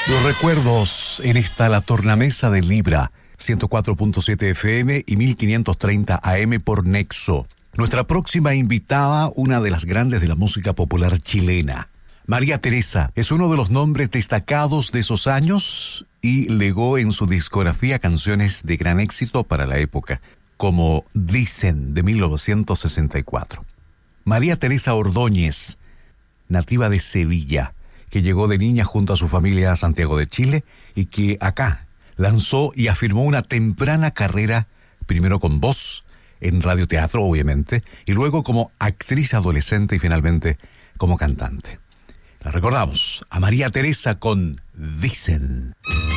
Los recuerdos en esta La Tornamesa de Libra, 104.7 FM y 1530 AM por Nexo. Nuestra próxima invitada, una de las grandes de la música popular chilena. María Teresa es uno de los nombres destacados de esos años y legó en su discografía canciones de gran éxito para la época, como Dicen, de 1964. María Teresa Ordóñez, nativa de Sevilla, que llegó de niña junto a su familia a Santiago de Chile y que acá lanzó y afirmó una temprana carrera, primero con voz, en radioteatro obviamente, y luego como actriz adolescente y finalmente como cantante. La recordamos a María Teresa con Dicen.